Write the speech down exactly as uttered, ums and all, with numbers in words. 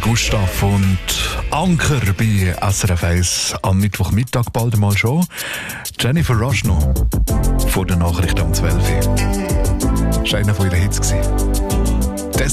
Gustav und Anker bei S R F eins am Mittwochmittag bald mal schon. Jennifer Rush noch vor der Nachricht um zwölf Uhr. Das war einer von ihren Hits.